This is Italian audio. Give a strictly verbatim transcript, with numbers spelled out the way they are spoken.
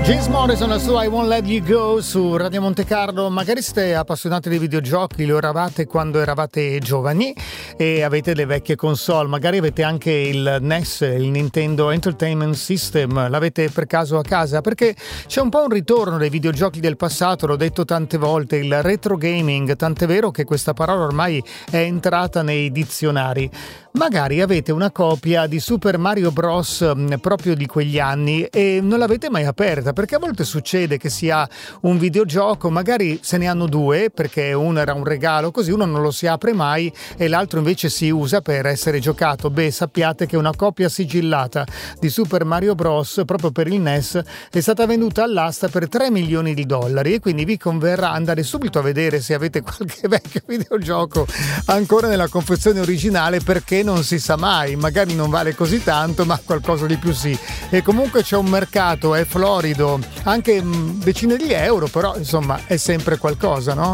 James Morrison, la sua I Won't Let You Go su Radio Monte Carlo. Magari siete appassionati di videogiochi, lo eravate quando eravate giovani e avete le vecchie console, magari avete anche il N E S, il Nintendo Entertainment System, l'avete per caso a casa, perché c'è un po' un ritorno dei videogiochi del passato, l'ho detto tante volte, il retro gaming, tant'è vero che questa parola ormai è entrata nei dizionari. Magari avete una copia di Super Mario Bros. Proprio di quegli anni e non l'avete mai aperta, perché a volte succede che si ha un videogioco, magari se ne hanno due perché uno era un regalo, così uno non lo si apre mai e l'altro invece si usa per essere giocato. Beh, sappiate che una copia sigillata di Super Mario Bros. Proprio per il N E S è stata venduta all'asta per tre milioni di dollari e quindi vi converrà andare subito a vedere se avete qualche vecchio videogioco ancora nella confezione originale, perché non si sa mai, magari non vale così tanto ma qualcosa di più sì. E comunque c'è un mercato, è florido, anche mh, decine di euro, però insomma è sempre qualcosa, no?